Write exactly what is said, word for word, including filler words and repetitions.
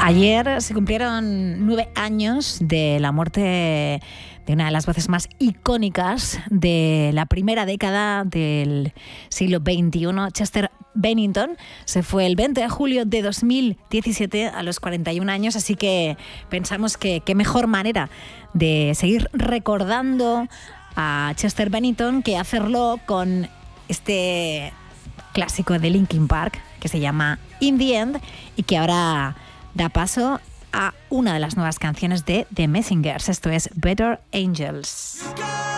Ayer se cumplieron nueve años de la muerte de una de las voces más icónicas de la primera década del siglo veintiuno, Chester Bennington. Se fue el veinte de julio de dos mil diecisiete a los cuarenta y un años, así que pensamos que qué mejor manera de seguir recordando a Chester Bennington que hacerlo con este clásico de Linkin Park que se llama In the End y que ahora da paso a una de las nuevas canciones de The Messengers. Esto es Better Angels.